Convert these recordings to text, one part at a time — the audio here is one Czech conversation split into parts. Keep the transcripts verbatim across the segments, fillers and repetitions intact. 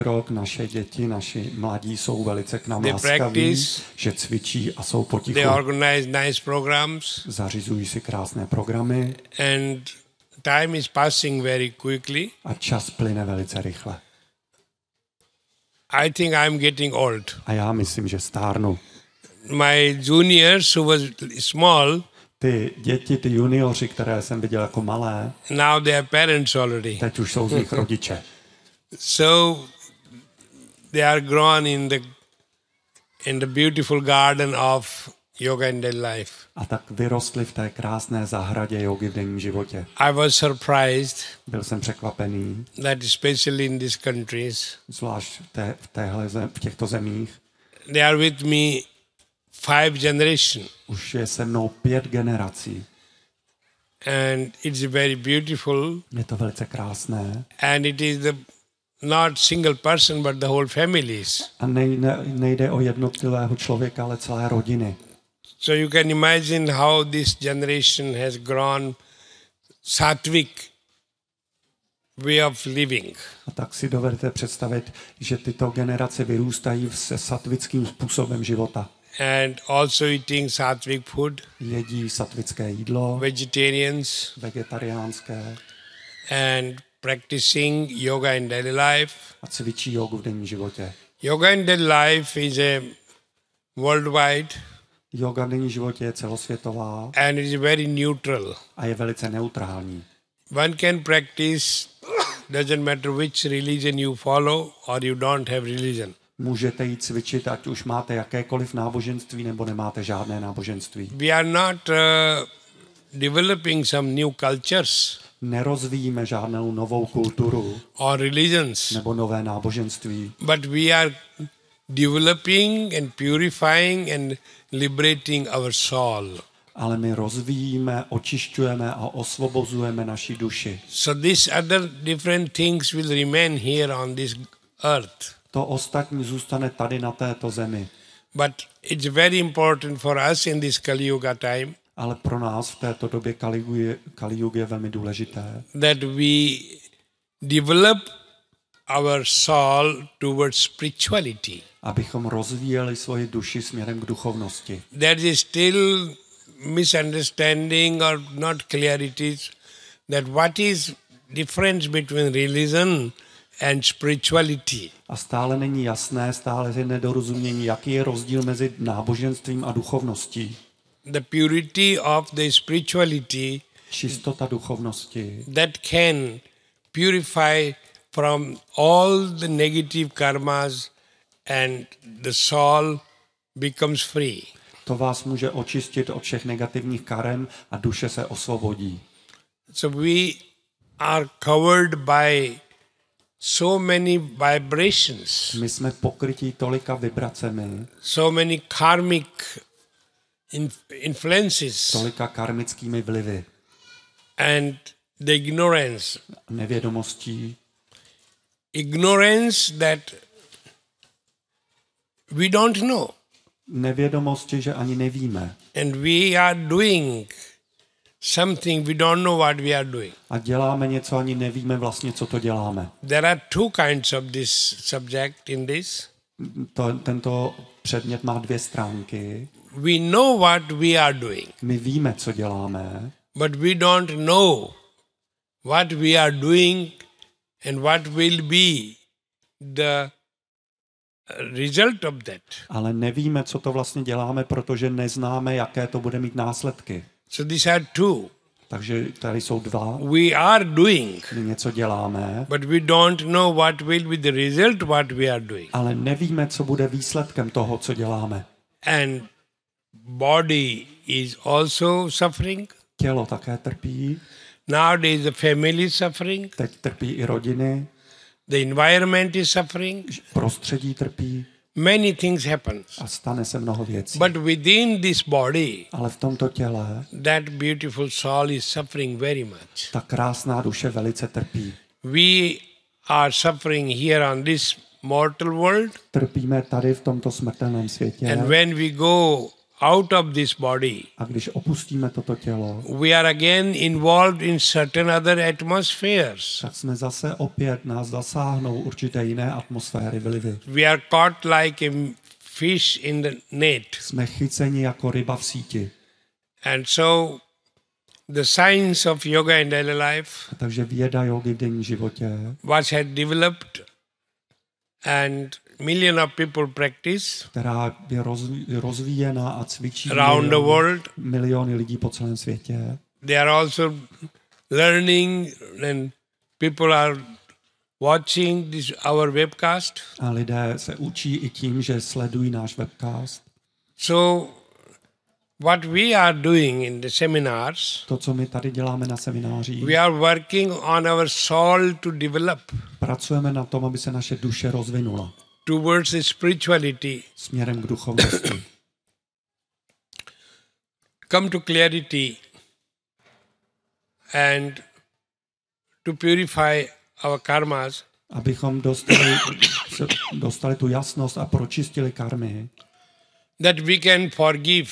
rok naše děti, naši mladí jsou velice k nám laskaví, že cvičí a jsou potichu. They organize nice programs. Zařizují si krásné programy. And time is passing very quickly. A čas plyne velice rychle. I think I'm getting old. A já myslím, že stárnu. My juniors who was small, ty děti, ty junioři, které jsem viděl jako malé, now they are parents already. Teď už jsou z nich rodiče. So they are grown in the in the beautiful garden of yoga and daily life. A tak vyrostli v té krásné zahradě jogy v denním životě. I was surprised. Byl jsem překvapený. That especially in these countries. Zvlášť v, té, v, téhle zem, v těchto zemích. They are with me five generations. Už je se mnou pět generací. And it's very beautiful. Je to velice krásné. And it is the not single person, but the whole families. A nejde, nejde o jednotlivého člověka, ale celé rodiny. So you can imagine how this generation has grown sattvic way of living. A tak si dovedete představit, že tyto generace vyrůstají se sattvickým způsobem života. And also eating sattvic food. Jedí sattvické jídlo. Vegetarians. Vegetariánské. And practicing yoga in daily life. A cvičí jogu v denním životě. Yoga in daily life is a worldwide. Yoga v denním životě je celosvětová. And it is very neutral. A je velice neutrální. One can practice, doesn't matter which religion you follow or you don't have religion. Můžete jít cvičit, ať už máte jakékoliv náboženství nebo nemáte žádné náboženství. We are not uh, developing some new cultures. Nerozvíjíme žádnou novou kulturu or religions. Nebo nové náboženství. But we are developing and purifying and liberating our soul. Ale my rozvíjíme, očišťujeme a osvobozujeme naši duši. So these other different things will remain here on this earth. To ostatní zůstane tady na této zemi. But it's very important for us in this Kali Yuga time. Ale pro nás v této době Kali Yugy je velmi důležité. That we develop our soul towards spirituality. Abychom rozvíjeli svoji duši směrem k duchovnosti. There is still misunderstanding or not clarities that what is difference between religion and spirituality. A stále není jasné, stále je nedorozumění, jaký je rozdíl mezi náboženstvím a duchovností. The purity of the spirituality, čistota duchovnosti, that can purify from all the negative karmas and the soul becomes free. To vás může očistit od všech negativních karem a duše se osvobodí. So we are covered by so many vibrations. My jsme pokrytí tolika vibracemi. So many karmic influences. Tolika karmickými vlivy. And the ignorance. Nevědomostí. Ignorance that we don't know. Nevědomosti, že ani nevíme. And we are doing something we don't know what we are doing. A děláme něco, ani nevíme vlastně, co to děláme. There are two kinds of this subject in this. To, tento předmět má dvě stránky. We know what we are doing. My víme, co děláme. But we don't know what we are doing and what will be the result of that. Ale nevíme, co to vlastně děláme, protože neznáme, jaké to bude mít následky. So these are two. Takže tady jsou dva. We are doing. My něco děláme. But we don't know what will be the result what we are doing. Ale nevíme, co bude výsledkem toho, co děláme. And body is also suffering. Tělo také trpí. Nowadays the family is suffering. Teď trpí i rodiny. The environment is suffering. Prostředí trpí. Many things happen. A stane se mnoho věcí. But within this body, ale v tomto těle, that beautiful soul is suffering very much. Ta krásná duše velice trpí. We are suffering here on this mortal world. Trpíme tady v tomto smrtelném světě. And when we go out of this body, A když opustíme toto tělo, we are again involved in certain other atmospheres. tak jsme zase opět, nás zasáhnou určité jiné atmosféry, vlivy. We are caught like a fish in the net. Jsme chyceni jako ryba v síti. And so the science of yoga in daily life, Takže věda jogy v denním životě, what had developed and million of people practice která je rozví, rozvíjena a cvičí around the world, miliony lidí po celém světě. they are also learning and people are watching this our webcast. A lidé se učí i tím, že sledují náš webcast. So what we are doing in the seminars, To, co my tady děláme na seminářích, we are working on our soul to develop pracujeme na tom, aby se naše duše rozvinula towards the spirituality, směrem k duchovnosti. come to clarity and to purify our karmas, Abychom dostali, se- dostali tu jasnost a pročistili karmy, that we can forgive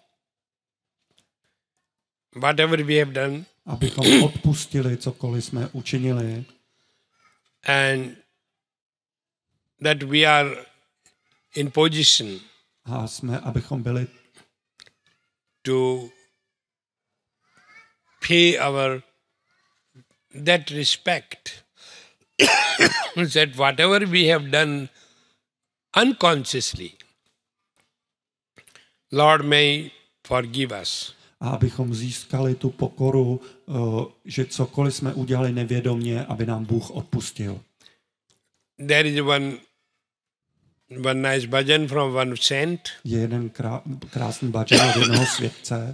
whatever we have done abychom odpustili cokoliv jsme učinili and that we are in position a jsme, abychom byli to pay our that respect that whatever we have done unconsciously, Lord may forgive us. a abychom získali tu pokoru, eh, že cokoliv jsme udělali nevědomě, aby nám Bůh odpustil. There is one one nice bhajan from one saint. Je jeden krá, krásný bhajan od jednoho světce,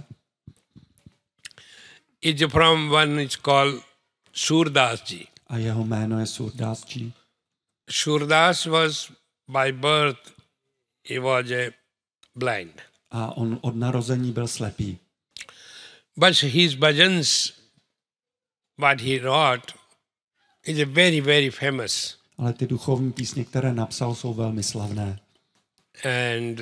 It's from one is called Surdas ji. a jeho jméno je Surdasji. Surdas was by birth, he was a blind. A on od narození byl slepý. But his bhajans, what he wrote, is a very, very famous. Ale ty duchovní písně, které napsal, jsou velmi slavné. And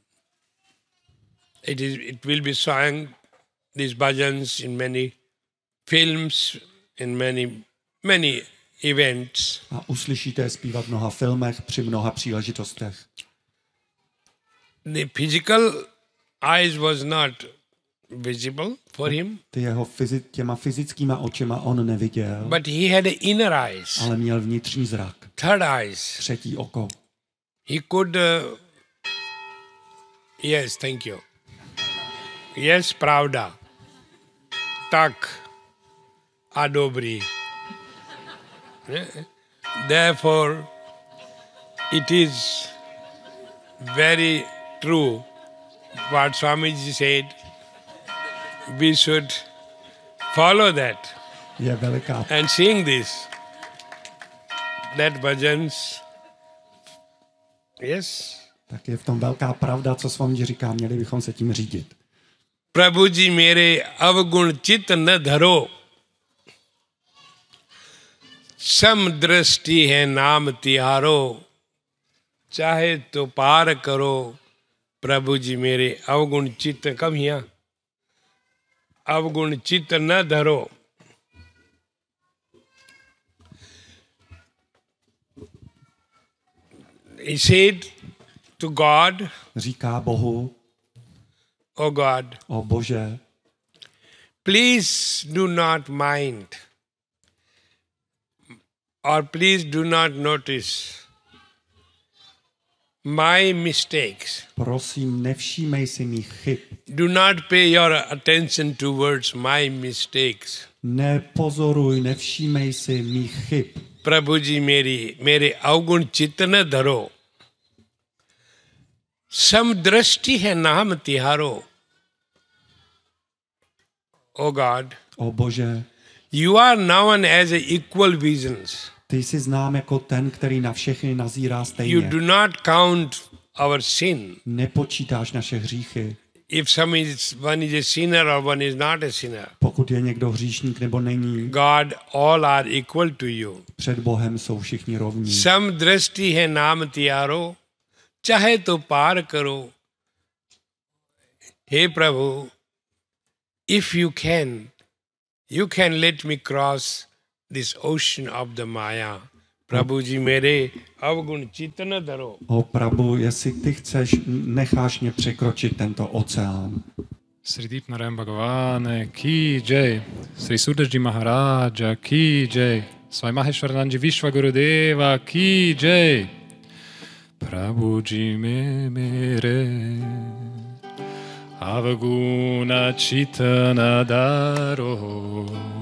it is it will be sung, these bhajans, in many films, in many many events. A uslyšíte je zpívat v mnoha filmech, při mnoha příležitostech. The physical eyes was not visible for him, Ty jeho fyzi- těma fyzickýma očima on neviděl, but he had inner eyes, ale měl vnitřní zrak, third eyes. třetí oko. He could, uh, yes, thank you. Yes, pravda. Tak a dobrý. Therefore, it is very true what Swamiji said. We should follow that Je veliká, and sing this. That bhajans. Yes. tak je v tom velká pravda, co s vámi říká, měli bychom se tím řídit. प्रभु जी मेरे अवगुण चित न धरो, सम दृष्टि है नाम तिहारो, चाहे तो पार करो। प्रभु जी मेरे अवगुण चित्त, कब यहाँ अवगुण चित्त न धरो। He said to God, Říká Bohu, oh God, o Bože, please do not mind, or please do not notice my mistakes. prosím, nevšímej si mých chyb. Do not pay your attention towards my mistakes. Nepozoruj, nevšímej si mých chyb. प्रभु जी मेरी मेरे अवगुण चित्त न धरो, समदृष्टि है नाम तिहारो। O God, O Bože, you are known as a equal visions. ty jsi znám jako ten, který na všechny nazírá You stejně. do not count our sin. Nepočítáš naše hříchy. If some is, one is a sinner or one is not a sinner, Pokud je někdo hříšník nebo není, God, all are equal to you. před Bohem jsou všichni rovní. सम दृष्टि है नाम तियारो, चाहे तो पार करो। Hey Prabhu, if you can, you can let me cross this ocean of the Maya. Prabhu ji, mere avgun chitana daro. O Prabhu, jestli ty chceš, necháš mě překročit tento oceán. Sri Deepnarayana Bhagavane ki jai, Sri Sudaji Maharaja ki jai, Swami Maheshwaranand ji Vishwa Gurudeva ki jai. Prabhu ji me mere avaguna chitana daro.